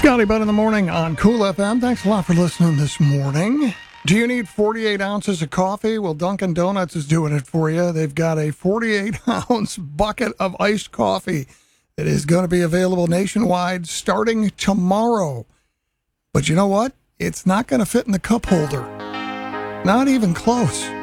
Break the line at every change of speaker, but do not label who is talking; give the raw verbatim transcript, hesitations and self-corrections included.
Scotty Butt in the morning on Cool F M. Thanks a lot for listening this morning. Do you need forty-eight ounces of coffee? Well, Dunkin' Donuts is doing it for you. They've got a forty-eight ounce bucket of iced coffee that is going to be available nationwide starting tomorrow. But you know what? It's not going to fit in the cup holder. Not even close.